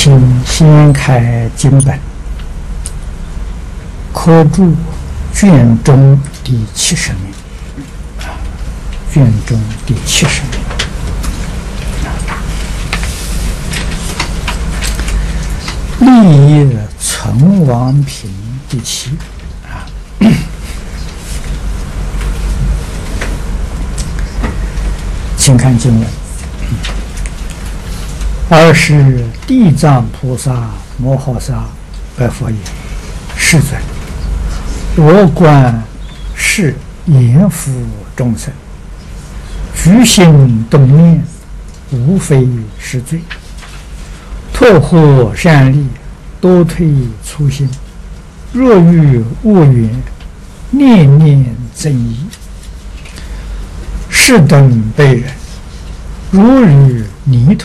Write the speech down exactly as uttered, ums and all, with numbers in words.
请先开经本，科注卷中第七十名。卷中第七十名。立业存亡品第七啊。请看经文。二是地藏菩萨摩诃萨白佛言：“世尊，我观是言福众生，居心动念，无非是罪。拓获善利，多退粗心。若遇恶缘，念念增益。是等辈人，如与泥土。”